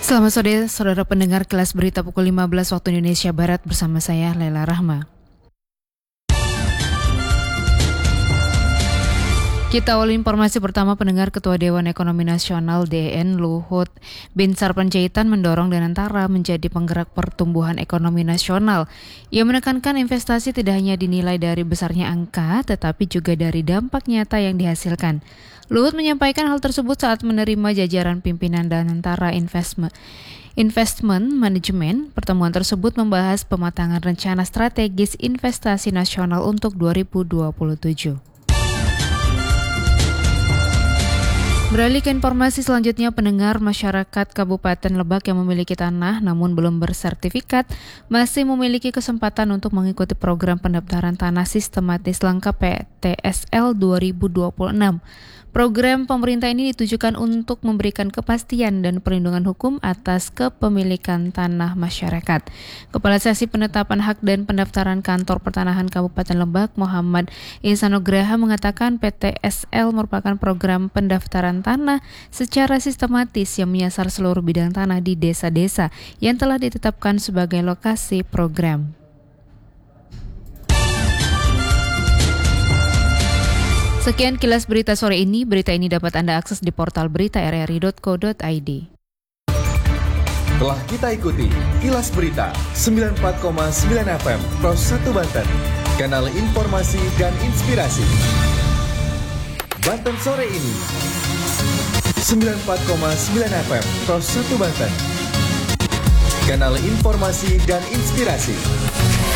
Selamat sore, saudara pendengar Kelas Berita pukul 15 waktu Indonesia Barat bersama saya, Lela Rahma. Kita awali informasi pertama. Pendengar. Ketua Dewan Ekonomi Nasional DEN Luhut Binsar Panjaitan mendorong Danantara menjadi penggerak pertumbuhan ekonomi nasional. Ia menekankan investasi tidak hanya dinilai dari besarnya angka, tetapi juga dari dampak nyata yang dihasilkan. Luhut menyampaikan hal tersebut saat menerima jajaran pimpinan Danantara Investment Management. Pertemuan tersebut membahas pematangan rencana strategis investasi nasional untuk 2027. Beralih ke informasi selanjutnya, pendengar. Masyarakat Kabupaten Lebak yang memiliki tanah namun belum bersertifikat masih memiliki kesempatan untuk mengikuti program pendaftaran tanah sistematis lengkap PTSL 2026. Program pemerintah ini ditujukan untuk memberikan kepastian dan perlindungan hukum atas kepemilikan tanah masyarakat. Kepala Seksi Penetapan Hak dan Pendaftaran Kantor Pertanahan Kabupaten Lebak, Muhammad Ihsanugraha, mengatakan PTSL merupakan program pendaftaran tanah secara sistematis yang menyasar seluruh bidang tanah di desa-desa yang telah ditetapkan sebagai lokasi program. Sekian kilas berita sore ini. Berita ini dapat Anda akses di portal berita rri.co.id. Telah kita ikuti Kilas Berita 94,9 FM Pros 1 Banten, kanal informasi dan inspirasi. Banten sore ini 94,9 FM Pros 1 Banten, kanal informasi dan inspirasi.